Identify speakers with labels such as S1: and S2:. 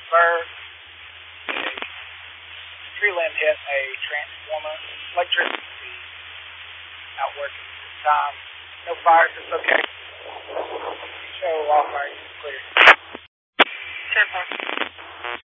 S1: Sir, a tree limb hit a transformer. Electricity not working this time. No fires, it's okay.